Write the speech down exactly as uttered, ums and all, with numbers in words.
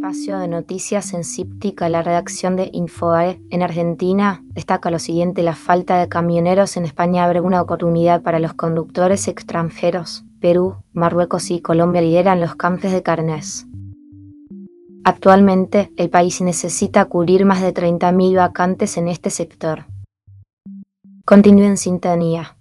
espacio de noticias en Cíptica, la redacción de Infobae en Argentina destaca lo siguiente: la falta de camioneros en España abre una oportunidad para los conductores extranjeros. Perú, Marruecos y Colombia lideran los cambio de carnés. Actualmente, el país necesita cubrir más de treinta mil vacantes en este sector. Continúe en sintonía.